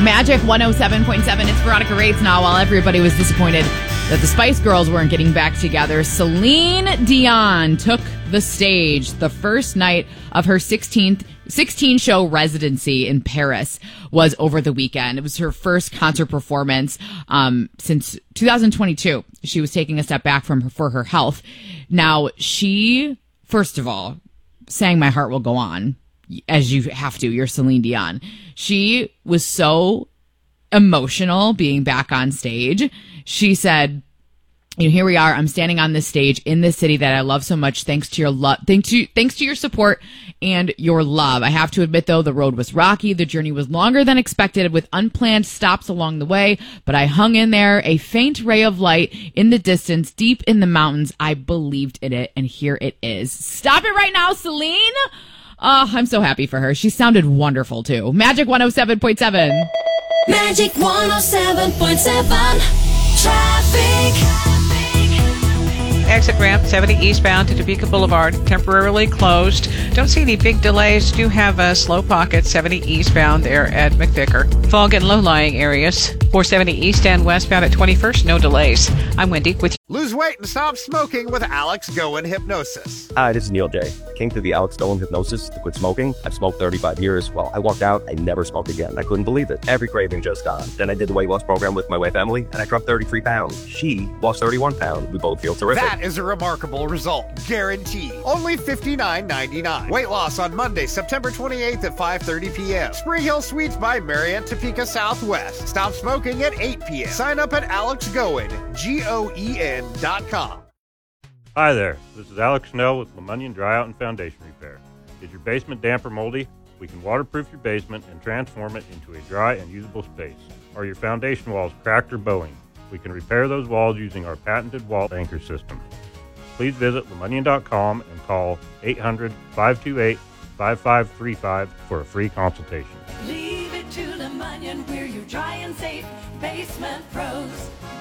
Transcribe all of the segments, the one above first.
Magic 107.7. It's Veronica Reyes now. While everybody was disappointed that the Spice Girls weren't getting back together, Celine Dion took the stage the first night of her 16-show residency in Paris was over the weekend. It was her first concert performance since 2022. She was taking a step back for her health. Now, she, first of all, sang My Heart Will Go On, as you have to. You're Celine Dion. She was so emotional being back on stage. She said, here we are. I'm standing on this stage in this city that I love so much. Thanks to your love, thanks to your support and your love. I have to admit, though, the road was rocky. The journey was longer than expected, with unplanned stops along the way. But I hung in there, a faint ray of light in the distance, deep in the mountains. I believed in it, and here it is. Stop it right now, Celine. Oh, I'm so happy for her. She sounded wonderful too. Magic 107.7. Magic 107.7. Traffic. Exit ramp 70 eastbound to Topeka Boulevard temporarily closed. Don't see any big delays. Do have a slow pocket 70 eastbound there at McVicker. Fog in low-lying areas. 470 east and westbound at 21st. No delays. I'm Wendy with Lose weight and stop smoking with Alex Goen Hypnosis. Hi, this is Neil J. Came through the Alex Goen Hypnosis to quit smoking. I've smoked 35 years. Well, I walked out, I never smoked again. I couldn't believe it. Every craving just gone. Then I did the weight loss program with my wife, Emily, and I dropped 33 pounds. She lost 31 pounds. We both feel terrific. That is a remarkable result. Guaranteed. Only $59.99. Weight loss on Monday, September 28th at 5:30 p.m. Spring Hill Suites by Marriott, Topeka Southwest. Stop smoking at 8 p.m. Sign up at AlexGoen, GOEN.com. Hi there, this is Alex Snell with Lemunion Dryout and Foundation Repair. Is your basement damp or moldy? We can waterproof your basement and transform it into a dry and usable space. Are your foundation walls cracked or bowing? We can repair those walls using our patented wall anchor system. Please visit Lemunion.com and call 800-528-5535 for a free consultation. Leave it to Lemunion, we're your dry and safe basement pros.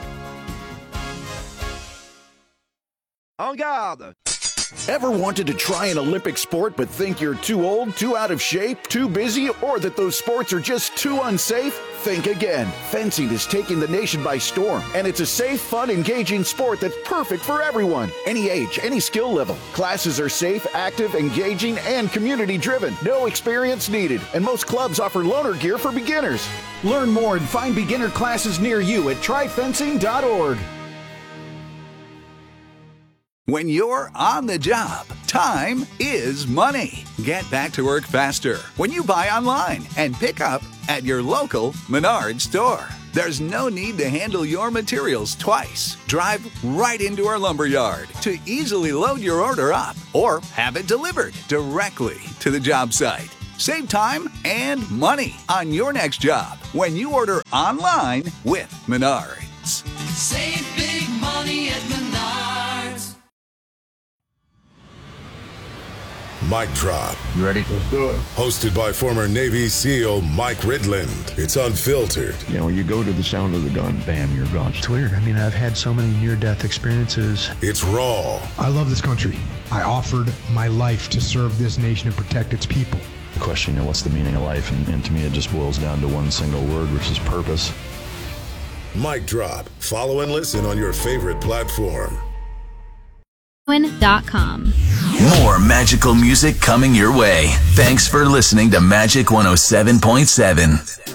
En garde! Ever wanted to try an Olympic sport but think you're too old, too out of shape, too busy, or that those sports are just too unsafe? Think again. Fencing is taking the nation by storm, and it's a safe, fun, engaging sport that's perfect for everyone. Any age, any skill level. Classes are safe, active, engaging, and community-driven. No experience needed, and most clubs offer loaner gear for beginners. Learn more and find beginner classes near you at tryfencing.org. When you're on the job, time is money. Get back to work faster when you buy online and pick up at your local Menards store. There's no need to handle your materials twice. Drive right into our lumberyard to easily load your order up or have it delivered directly to the job site. Save time and money on your next job when you order online with Menards. Save big money at Menards. Mic Drop. You ready? Let's do it. Hosted by former Navy SEAL Mike Ridland. It's unfiltered. You know, you go to the sound of the gun, bam, you're gone. It's weird. I mean, I've had so many near-death experiences. It's raw. I love this country. I offered my life to serve this nation and protect its people. The question, you know, what's the meaning of life? And to me, it just boils down to one single word, which is purpose. Mic Drop. Follow and listen on your favorite platform. Goen.com. More magical music coming your way. Thanks for listening to Magic 107.7.